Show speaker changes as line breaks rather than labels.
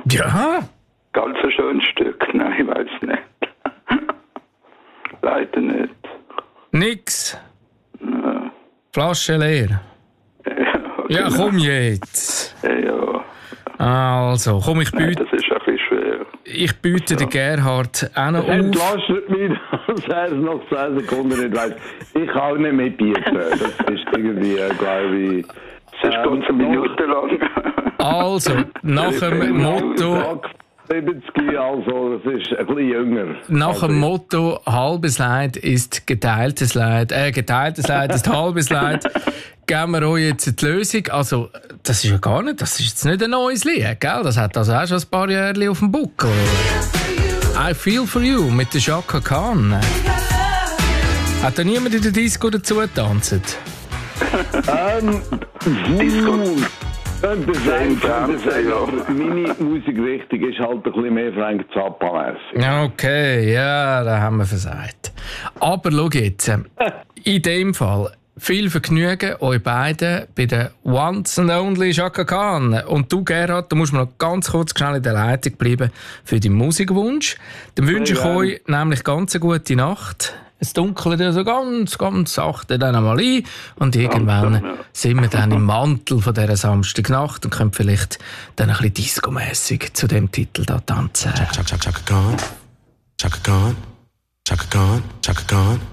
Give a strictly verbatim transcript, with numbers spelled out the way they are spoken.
Ja.
Ganz ein schönes Stück, nein, ich weiß nicht. Leider nicht.
Nix.
Ja.
Flasche leer.
Ja,
Ja,
genau.
komm jetzt.
Ja,
Also, komm, ich
nein,
biete,
das ist ein bisschen schwer.
ich biete den Gerhard auch noch auf.
Entlastet mich, dass er es nach zehn Sekunden nicht weiss. Ich kann auch nicht mitbieten. Das ist irgendwie, äh, glaube ich...
Das ist ganz eine Minute lang.
Also, nach dem Motto...
siebzig, also das ist ein bisschen jünger.
Nach
also,
dem Motto halbes Leid ist geteiltes Leid, äh, geteiltes Leid ist halbes Leid, geben wir euch jetzt die Lösung. Also, das ist ja gar nicht, das ist jetzt nicht ein neues Lied, gell? Das hat also auch schon ein paar Jahre auf dem Buckel. I Feel For You mit der Chaka Khan. Hat da niemand in der Disco dazu getanzt?
Ähm,
Disco.
könnte sein, könnte
Fernsehen,
sein,
ja.
aber meine Musikrichtung ist halt ein bisschen mehr Frank Zappa-mässig.
Okay, ja, da haben wir versagt. Aber schau jetzt, in dem Fall viel Vergnügen euch beiden bei der Once and Only Chaka Khan. Und du, Gerhard, du musst mir noch ganz kurz schnell in der Leitung bleiben für deinen Musikwunsch. Dann wünsche ich
gerne.
euch nämlich ganz eine gute Nacht. Es dunkelt ja so ganz, ganz sachte dann einmal ein. Und irgendwann
Langsam, ja.
sind wir dann im Mantel von dieser Samstagnacht und können vielleicht dann ein bisschen discomässig zu dem Titel da tanzen.
Chaka Chaka Khan, Chaka Khan, Chaka Khan, Chaka Khan.